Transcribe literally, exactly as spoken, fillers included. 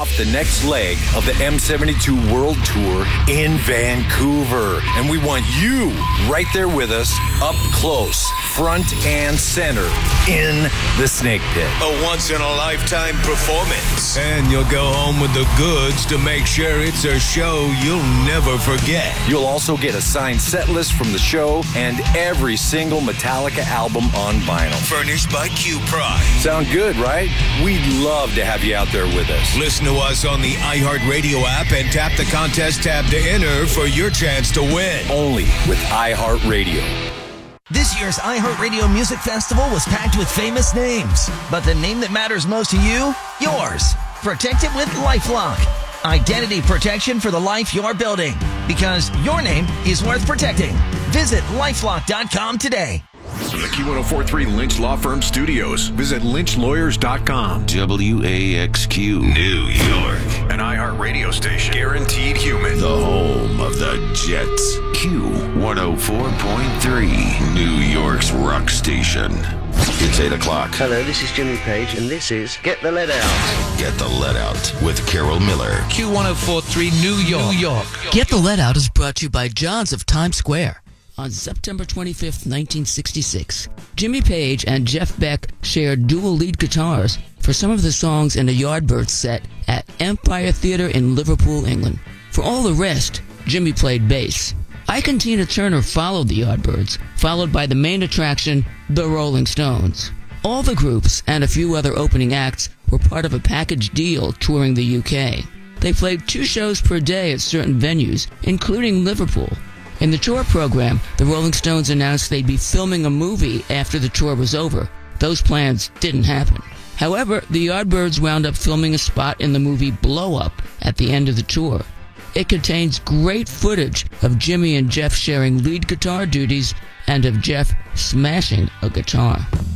off the next leg of the M seventy-two World Tour in Vancouver. And we want you right there with us, up close, front and center, in the Snake Pit. A once-in-a-lifetime performance. And you'll go home with the goods to make sure it's a show you'll never forget. You'll also get a signed set list from the show and every single Metallica album on vinyl. Furnished by Q-Prime. Sound good, right? We'd love to have you out there with us. Listen to us on the iHeartRadio app and tap the contest tab to enter for your chance to win. Only with iHeartRadio. This year's iHeartRadio Music Festival was packed with famous names. But the name that matters most to you? Yours. Protect it with LifeLock. Identity protection for the life you're building. Because your name is worth protecting. Visit lifelock dot com today. From the Q ten forty-three Lynch Law Firm Studios, visit lynch lawyers dot com. W A X Q, New York. An iHeartRadio station. Guaranteed human. The home of the Jets. Q one oh four point three, New York's rock station. It's eight o'clock. Hello, this is Jimmy Page, and this is Get the Lead Out. Get the Lead Out with Carol Miller. Q ten forty-three, New York. New York. Get the Lead Out is brought to you by John's of Times Square. On September twenty-fifth, nineteen sixty-six, Jimmy Page and Jeff Beck shared dual lead guitars for some of the songs in a Yardbirds set at Empire Theatre in Liverpool, England. For all the rest, Jimmy played bass. Ike and Tina Turner followed the Yardbirds, followed by the main attraction, the Rolling Stones. All the groups and a few other opening acts were part of a package deal touring the U K. They played two shows per day at certain venues, including Liverpool. In the tour program, the Rolling Stones announced they'd be filming a movie after the tour was over. Those plans didn't happen. However, the Yardbirds wound up filming a spot in the movie Blow Up at the end of the tour. It contains great footage of Jimmy and Jeff sharing lead guitar duties and of Jeff smashing a guitar.